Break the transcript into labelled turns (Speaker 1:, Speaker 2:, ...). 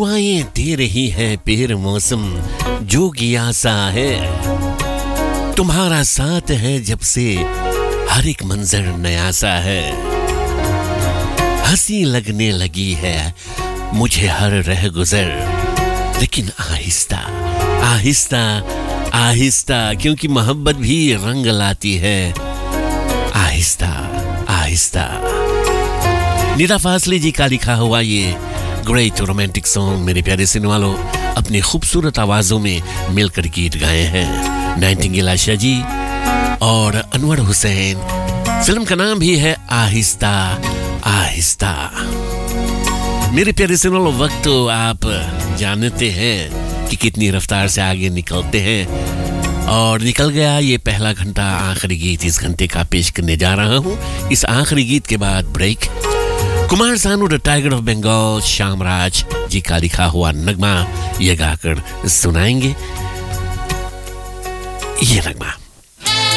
Speaker 1: दुआएं दे रही है पेर मौसम जोगिया सा है, तुम्हारा साथ है जब से हर एक मंजर नया सा है, हंसी लगने लगी है मुझे हर रह गुजर, लेकिन आहिस्ता आहिस्ता आहिस्ता, क्योंकि मोहब्बत भी रंग लाती है आहिस्ता आहिस्ता। नीता फासली जी का लिखा हुआ ये ग्रेट रोमांटिक सॉन्ग मेरे प्यारे सुनने वालों अपनी खूबसूरत आवाजों में मिलकर गीत गाए हैं नाइटिंगेल आशा जी और अनवर हुसैन। फिल्म का नाम भी है आहिस्ता आहिस्ता। मेरे प्यारे सुनने वालों, वक्त तो आप जानते हैं कि कितनी रफ्तार से आगे निकलते हैं और निकल गया ये पहला घंटा। आखिरी गीत इस घंटे का पेश करने जा रहा हूं। इस आखिरी गीत के बाद break. Kumar Sanu the tiger of Bengal Shyamraj जी का लिखा हुआ नगमा ये गाकर सुनाएंगे। ये नगमा